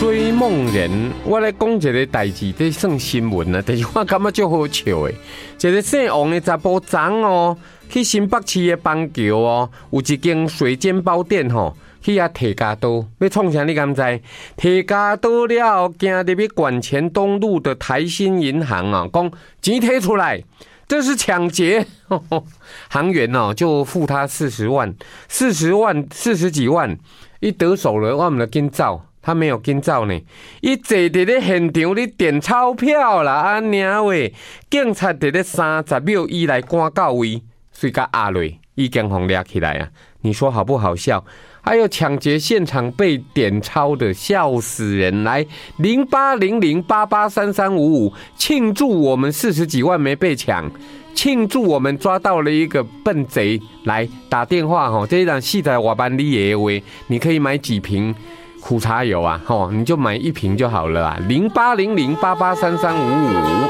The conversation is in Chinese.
追梦人，我来讲一个代志，这算新闻啊，但是我感觉足好笑的。一个姓王的查甫长哦，去新北市的邦桥哦，有一间水煎包店吼，去遐提家刀，要创啥你敢知？提家刀了后，行入去管前东路的台新银行啊，讲钱提出来。这是抢劫，行员哦就付他40万，40几万，一得手了，我们就跟走，他没有跟走呢，一坐伫咧现场咧点钞票啦，安尼喂，警察伫咧30秒以内赶到位，随甲压落，已经互抓起来啊！你说好不好笑？还有抢劫现场被点钞的，笑死人！来0800883355，庆祝我们40几万没被抢，庆祝我们抓到了一个笨贼。来打电话哈，这一档戏在瓦班里耶喂，你可以买几瓶苦茶油啊？你就买1瓶就好了啊！0800883355。